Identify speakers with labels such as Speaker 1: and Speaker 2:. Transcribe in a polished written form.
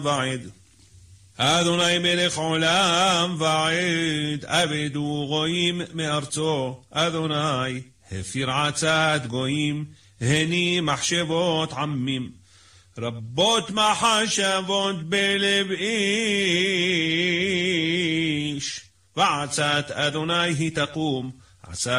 Speaker 1: ועד. אדוני מלך עולם ועד, אבדו גויים מארצו. אדוני הפיר עצת גויים, הני מחשבות עמים. רבות מחשבות בלב איש, ועצת אדוני היא תקום.